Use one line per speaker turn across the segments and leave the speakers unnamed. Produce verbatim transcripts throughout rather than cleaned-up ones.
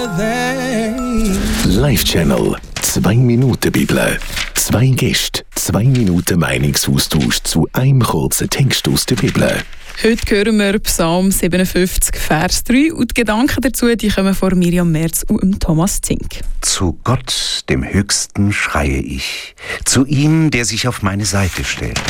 Live-Channel. Zwei Minuten Bibel. Zwei Gäste. Zwei Minuten Meinungsaustausch zu einem kurzen Text aus der Bibel.
Heute hören wir Psalm siebenundfünfzig, Vers drei. Und die Gedanken dazu die kommen von Miriam Merz und Thomas Zink.
Zu Gott, dem Höchsten, schreie ich. Zu ihm, der sich auf meine Seite stellt.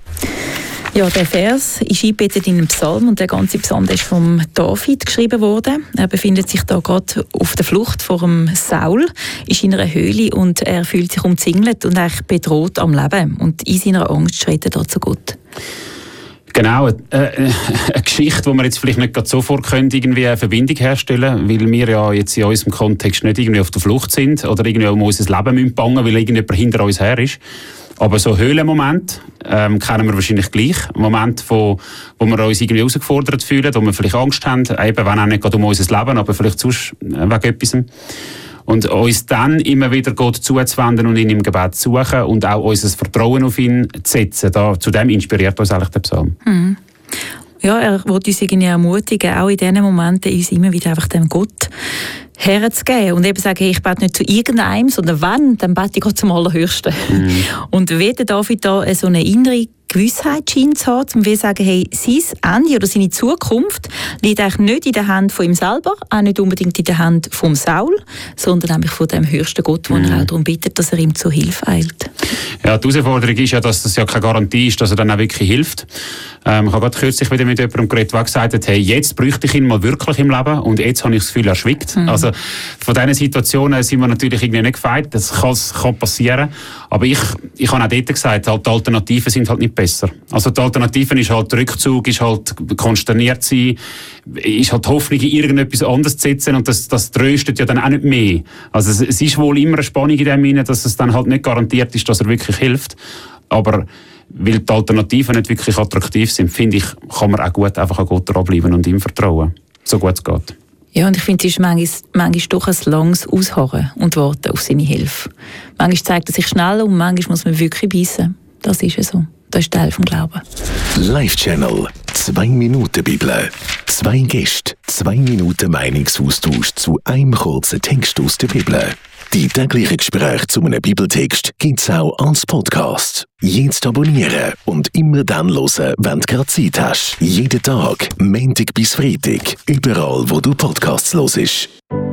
Ja, der Vers ist eingebettet in einem Psalm und der ganze Psalm ist von David geschrieben worden. Er befindet sich da gerade auf der Flucht vor dem Saul, ist in einer Höhle und er fühlt sich umzingelt und eigentlich bedroht am Leben. Und in seiner Angst schreit er da zu Gott.
Genau, äh, eine Geschichte, wo wir jetzt vielleicht nicht gerade sofort können, irgendwie eine Verbindung herstellen, weil wir ja jetzt in unserem Kontext nicht irgendwie auf der Flucht sind oder irgendwie um unser Leben bangen müssen, weil irgendjemand hinter uns her ist. Aber so Höhlenmomente ähm, kennen wir wahrscheinlich gleich. Momente, wo, wo wir uns irgendwie herausgefordert fühlen, wo wir vielleicht Angst haben, eben wenn auch nicht gerade um unser Leben, aber vielleicht sonst wegen etwas. Und uns dann immer wieder Gott zuzuwenden und ihn im Gebet zu suchen und auch unser Vertrauen auf ihn zu setzen. Da, zu dem inspiriert uns eigentlich der Psalm.
Mhm. Ja, er will uns irgendwie ermutigen, auch in diesen Momenten uns immer wieder einfach dem Gott herzugeben und eben sagen, hey, ich bete nicht zu irgendeinem, sondern wenn, dann bete ich Gott zum Allerhöchsten. Mhm. Und wie der David da so eine innere Gewissheit scheint zu haben, um zu sagen, hey, sein Ende oder seine Zukunft liegt eigentlich nicht in der Hand von ihm selber, auch nicht unbedingt in der Hand vom Saul, sondern nämlich von dem höchsten Gott, wo mhm. er auch darum bittet, dass er ihm zur Hilfe eilt.
Ja, die Herausforderung ist ja, dass das ja keine Garantie ist, dass er dann auch wirklich hilft. Ähm, ich habe gerade kürzlich wieder mit jemandem geredet, der gesagt hat, hey, jetzt bräuchte ich ihn mal wirklich im Leben und jetzt habe ich das Gefühl, er schwickt. Mhm. Also von diesen Situationen sind wir natürlich irgendwie nicht gefeit, das kann, kann passieren, aber ich, ich habe auch dort gesagt, halt, die Alternativen sind halt nicht besser. Also die Alternative ist halt der Rückzug, ist halt konsterniert sein, ist halt die Hoffnung, in irgendetwas anderes zu setzen und das, das tröstet ja dann auch nicht mehr. Also es, es ist wohl immer eine Spannung in dem Sinne, dass es dann halt nicht garantiert ist, dass er wirklich hilft, aber weil die Alternativen nicht wirklich attraktiv sind, finde ich, kann man auch gut einfach an Gott dranbleiben und ihm vertrauen, so gut es geht.
Ja, und ich finde, es ist manchmal, manchmal doch ein langes Ausharren und Warten auf seine Hilfe. Manchmal zeigt er sich schnell und manchmal muss man wirklich beißen. Das ist ja so. Das ist Teil vom Glauben.
Live-Channel. Zwei Minuten Bibel. Zwei Gäste. Zwei Minuten Meinungsaustausch zu einem kurzen Text aus der Bibel. Die täglichen Gespräche zu einem Bibeltext gibt es auch als Podcast. Jetzt abonnieren und immer dann hören, wenn du gerade Zeit hast. Jeden Tag, Montag bis Freitag. Überall, wo du Podcasts hörst.